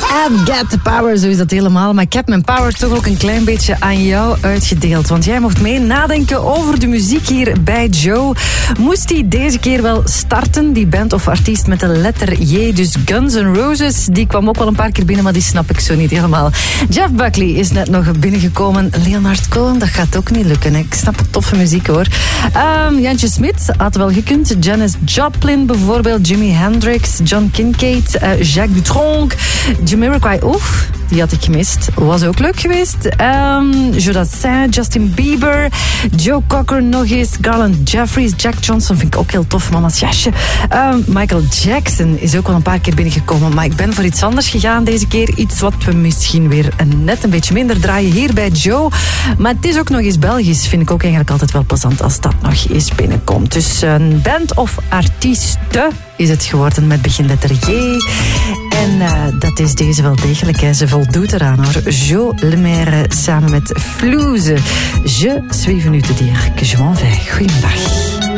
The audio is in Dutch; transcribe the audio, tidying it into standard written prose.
I've got the power, zo is dat helemaal. Maar ik heb mijn power toch ook een klein beetje aan jou uitgedeeld. Want jij mocht mee nadenken over de muziek hier bij Joe. Moest hij deze keer wel starten, die band of artiest met de letter J, dus Guns N' Roses? Die kwam ook wel een paar keer binnen, maar die snap ik zo niet helemaal. Jeff Buckley is net nog binnengekomen. Leonard Cohen, dat gaat ook niet lukken. Hè? Ik snap het, toffe muziek hoor. Jantje Smit had wel gekund. Janis Joplin bijvoorbeeld. Jimi Hendrix, John Kincaid, Jacques Dutronc, Jamiroquai, oef, die had ik gemist. Was ook leuk geweest. Jodassin, Justin Bieber, Joe Cocker nog eens, Garland Jeffries, Jack Johnson vind ik ook heel tof, mama's jasje. Michael Jackson is ook wel een paar keer binnengekomen, maar ik ben voor iets anders gegaan deze keer. Iets wat we misschien weer net een beetje minder draaien hier bij Joe. Maar het is ook nog eens Belgisch, vind ik ook eigenlijk altijd wel plezant als dat nog eens binnenkomt. Dus een band of artiesten is het geworden met beginletter J. En dat is deze wel degelijk. Hè. Ze voldoet eraan hoor. Jo Lemaire samen met Flouze. Je suis venu te dire que je m'en vais. Goedemiddag.